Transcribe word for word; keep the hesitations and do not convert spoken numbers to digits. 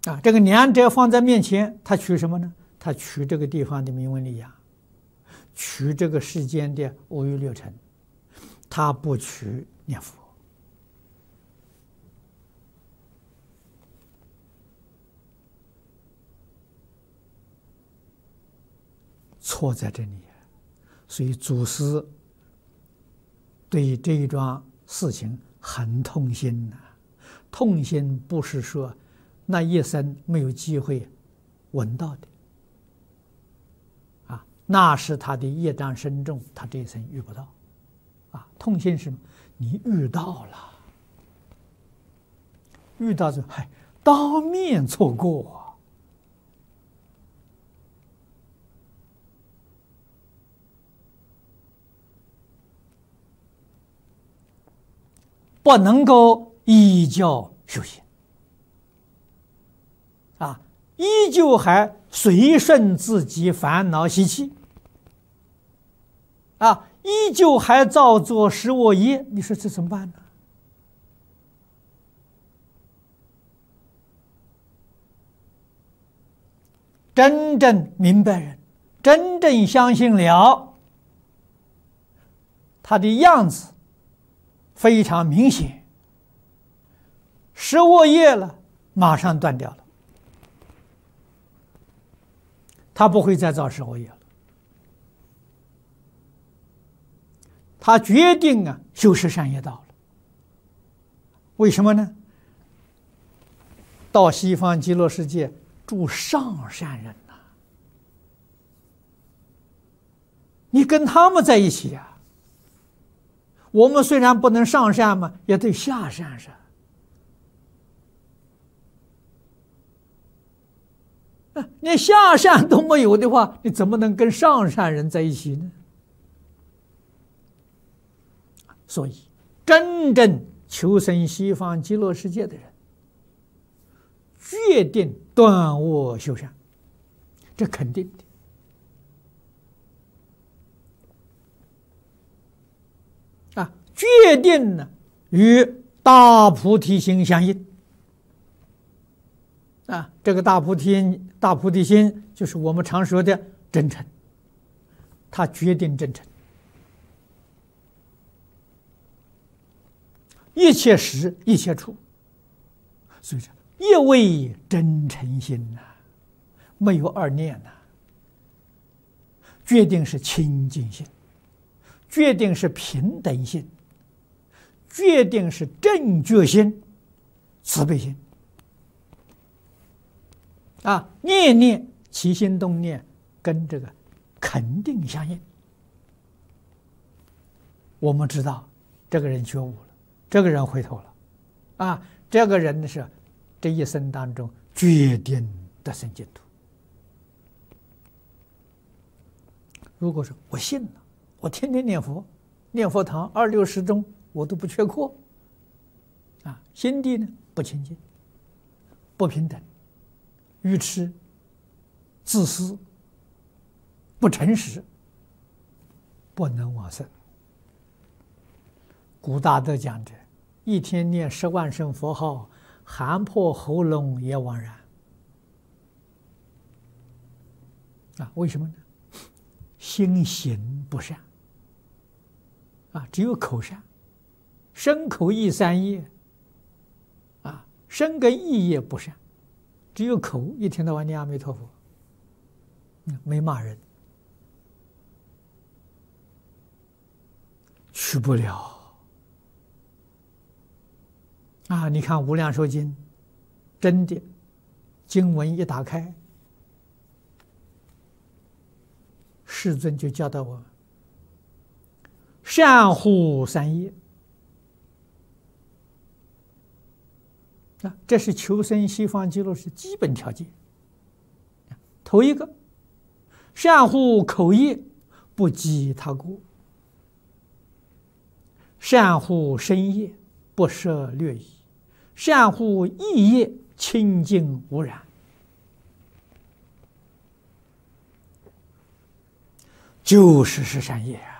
啊，这个两者放在面前，他取什么呢？他取这个地方的名闻利养，取这个世间的五欲六尘，他不取念佛。错在这里，所以祖师对这一桩事情很痛心呐、啊。痛心不是说那一生没有机会闻到的，啊，那是他的业障深重，他这一生遇不到，啊，痛心是什么？你遇到了，遇到就嗨，当面错过。不能够依教修行，啊，依旧还随顺自己烦恼习气，啊，依旧还造作十恶业，你说这怎么办呢？真正明白人，真正相信了，他的样子非常明显，十恶业了，马上断掉了，他不会再造十恶业了。他决定啊修十善业道了。为什么呢？到西方极乐世界住上善人呐、啊，你跟他们在一起呀、啊。我们虽然不能上善嘛，也得下善噻。连下善都没有的话，你怎么能跟上善人在一起呢？所以，真正求生西方极乐世界的人，决定断恶修善，这肯定的。决定呢与大菩提心相应啊，这个大菩提大菩提心就是我们常说的真诚，他决定真诚，一切时一切处，所以说一为真诚心呐、啊，没有二念呐、啊，决定是清净心，决定是平等心。决定是正觉心、慈悲心啊，念念起心动念跟这个肯定相应。我们知道这个人觉悟了，这个人回头了，啊，这个人是这一生当中决定得生净土。如果说我信了，我天天念佛，念佛堂二六十中。我都不缺课，啊，心地呢不清净，不平等，愚痴，自私，不诚实，不能往生。古大德讲着，一天念十万声佛号，喊破喉咙也枉然。啊，为什么呢？心行不善，啊，只有口善。身口意三业，啊，身跟意业不善，只有口一天到晚念阿弥陀佛，没骂人，去不了。啊，你看《无量寿经》，真的经文一打开，世尊就教导我们：善护三业。啊，这是求生西方极乐世界基本条件。头一个，善护口业，不积他过；善护身业，不涉略仪；善护意业，清净无染。就是十善业啊。